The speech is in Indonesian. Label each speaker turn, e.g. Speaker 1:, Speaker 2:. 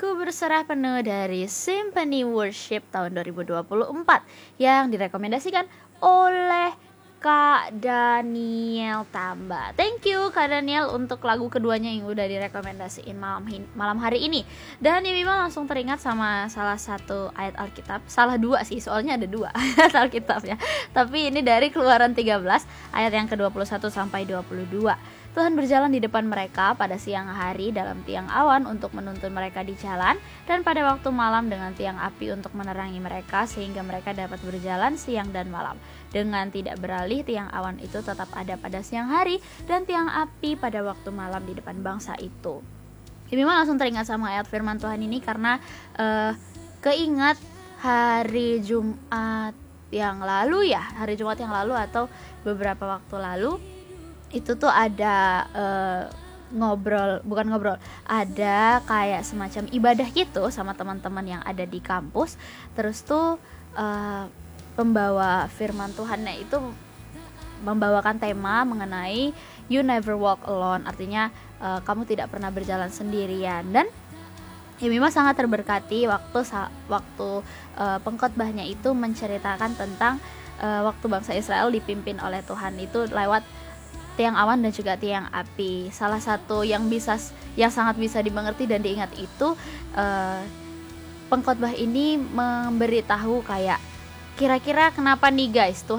Speaker 1: Ku berserah penuh dari Symphony Worship tahun 2024 yang direkomendasikan oleh Kak Daniel Tamba. Thank you Kak Daniel untuk lagu keduanya yang udah direkomendasiin malam hari ini. Dan ya memang langsung teringat sama salah satu ayat Alkitab. Salah dua sih, soalnya ada dua ayat Alkitabnya. Tapi ini dari Keluaran 13 ayat yang ke-21 sampai 22. Tuhan berjalan di depan mereka pada siang hari dalam tiang awan untuk menuntun mereka di jalan, dan pada waktu malam dengan tiang api untuk menerangi mereka sehingga mereka dapat berjalan siang dan malam. Dengan tidak beralih, tiang awan itu tetap ada pada siang hari dan tiang api pada waktu malam di depan bangsa itu. Ya, memang langsung teringat sama ayat firman Tuhan ini karena keingat hari Jumat yang lalu ya, hari Jumat yang lalu atau beberapa waktu lalu itu tuh ada ada kayak semacam ibadah gitu sama teman-teman yang ada di kampus. Terus tuh pembawa firman Tuhannya itu membawakan tema mengenai You Never Walk Alone, artinya kamu tidak pernah berjalan sendirian. Dan ya memang sangat terberkati waktu pengkhotbahnya itu menceritakan tentang waktu bangsa Israel dipimpin oleh Tuhan itu lewat tiang awan dan juga tiang api. Salah satu yang sangat bisa dimengerti dan diingat itu pengkhotbah ini memberitahu kayak kira-kira kenapa nih guys